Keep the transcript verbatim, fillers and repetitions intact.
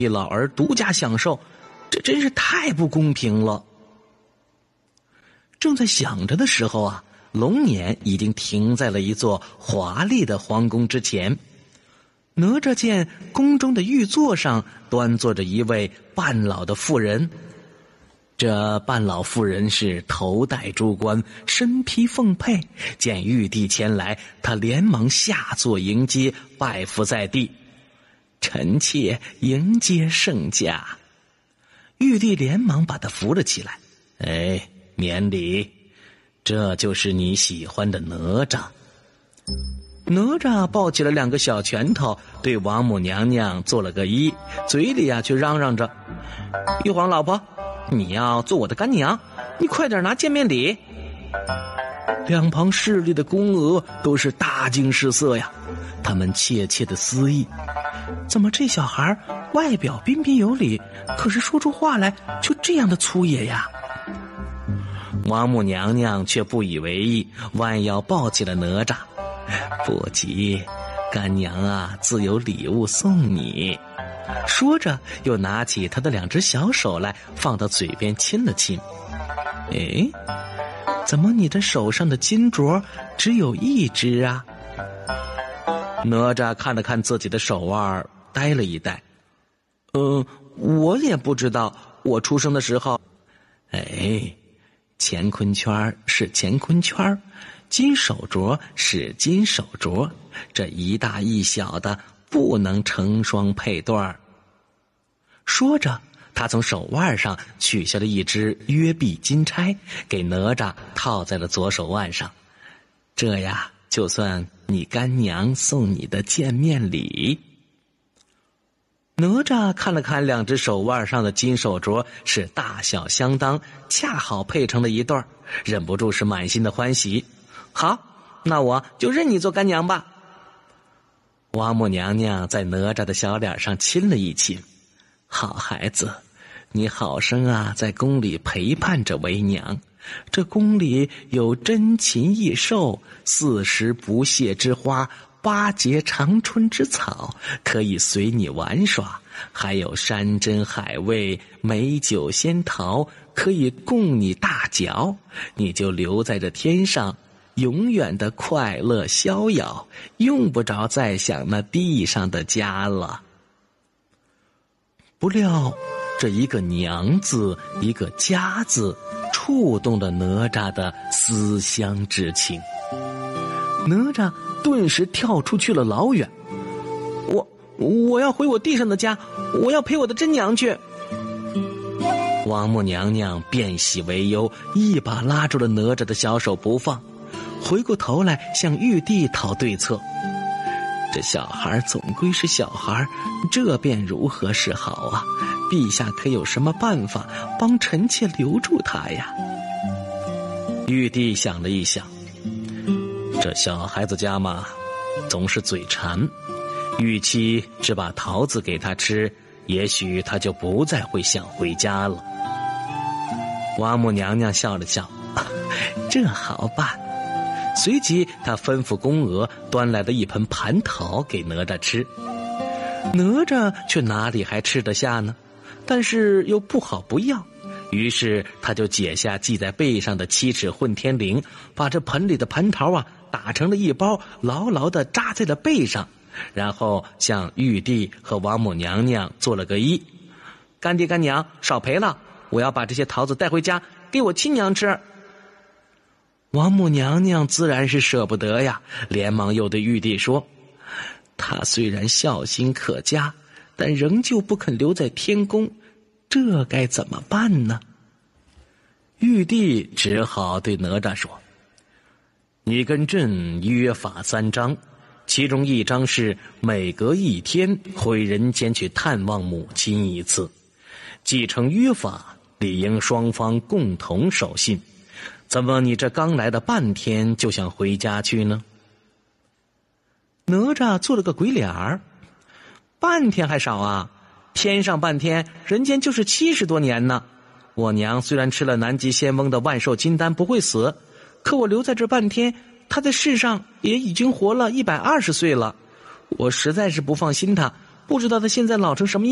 一老儿独家享受，这真是太不公平了。正在想着的时候啊，龙辇已经停在了一座华丽的皇宫之前。哪吒见宫中的玉座上端坐着一位半老的妇人，这半老妇人是头戴珠冠，身披凤佩，见玉帝前来，他连忙下座迎接，拜伏在地：“臣妾迎接圣驾。”玉帝连忙把他扶了起来：“哎，免礼，这就是你喜欢的哪吒。”哪吒抱起了两个小拳头，对王母娘娘做了个揖，嘴里啊却嚷嚷着：“玉皇老婆，你要做我的干娘，你快点拿见面礼。”两旁势力的宫娥都是大惊失色呀，他们窃窃的思议：怎么这小孩外表彬彬有礼，可是说出话来就这样的粗野呀？王母娘娘却不以为意，弯腰抱起了哪吒：“不急，干娘啊，自有礼物送你。”说着又拿起他的两只小手来，放到嘴边亲了亲。“哎，怎么你的手上的金镯只有一只啊？”哪吒看了看自己的手腕，呆了一呆。“嗯，我也不知道，我出生的时候……哎，乾坤圈是乾坤圈，金手镯是金手镯，这一大一小的不能成双配对儿。”说着，他从手腕上取下了一只约璧金钗，给哪吒套在了左手腕上。“这呀，就算你干娘送你的见面礼。”哪吒看了看两只手腕上的金手镯，是大小相当，恰好配成了一对儿，忍不住是满心的欢喜。“好，那我就认你做干娘吧。”王母娘娘在哪吒的小脸上亲了一亲：“好孩子，你好生啊，在宫里陪伴着为娘。这宫里有珍禽异兽，四时不谢之花，八节长春之草，可以随你玩耍，还有山珍海味，美酒仙桃，可以供你大嚼。你就留在这天上，永远的快乐逍遥，用不着再想那地上的家了。”不料这一个娘字，一个家字，触动了哪吒的思乡之情。哪吒顿时跳出去了老远：“我我要回我地上的家，我要陪我的真娘去。”王母娘娘变喜为忧，一把拉住了哪吒的小手不放，回过头来向玉帝讨对策：“这小孩总归是小孩，这便如何是好啊？陛下可有什么办法帮臣妾留住他呀？”玉帝想了一想：这小孩子家嘛，总是嘴馋，与其只把桃子给他吃，也许他就不再会想回家了。王母娘娘笑了笑：“这好办。”随即他吩咐宫娥端来了一盆蟠桃给哪吒吃。哪吒却哪里还吃得下呢？但是又不好不要，于是他就解下系在背上的七尺混天绫，把这盆里的蟠桃啊打成了一包，牢牢地扎在了背上，然后向玉帝和王母娘娘做了个揖：“干爹干娘少赔了，我要把这些桃子带回家给我亲娘吃。”王母娘娘自然是舍不得呀，连忙又对玉帝说：“他虽然孝心可嘉，但仍旧不肯留在天宫，这该怎么办呢？”玉帝只好对哪吒说：“你跟朕约法三章，其中一章是每隔一天回人间去探望母亲一次，既成约法，理应双方共同守信。怎么你这刚来的半天就想回家去呢？”哪吒做了个鬼脸儿：“半天还少啊，天上半天，人间就是七十多年呢。我娘虽然吃了南极仙翁的万寿金丹不会死，可我留在这半天，她在世上也已经活了一百二十岁了。我实在是不放心她，不知道她现在老成什么样。”